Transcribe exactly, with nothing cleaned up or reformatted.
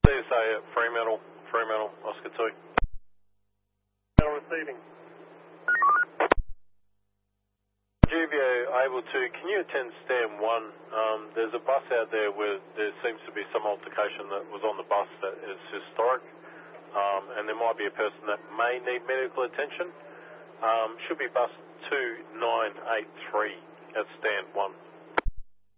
C S A at Fremantle, Fremantle, Oscar two. Now receiving. G V A able to, can you attend stand one? Um, there's a bus out there where there seems to be some altercation that was on the bus that is historic, um, and there might be a person that may need medical attention. Um, should be bus two nine eight three at stand one.